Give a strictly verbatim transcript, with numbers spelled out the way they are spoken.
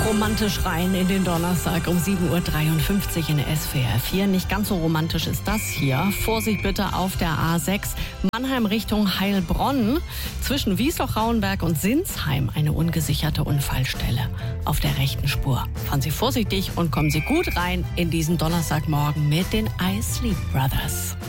romantisch rein in den Donnerstag um sieben Uhr dreiundfünfzig in S W R vier. Nicht ganz so romantisch ist das hier. Vorsicht bitte auf der A sechs. Mannheim Richtung Heilbronn. Zwischen Wiesloch-Rauenberg und Sinsheim eine ungesicherte Unfallstelle auf der rechten Spur. Fahren Sie vorsichtig und kommen Sie gut rein in diesen Donnerstagmorgen mit den Isley Brothers.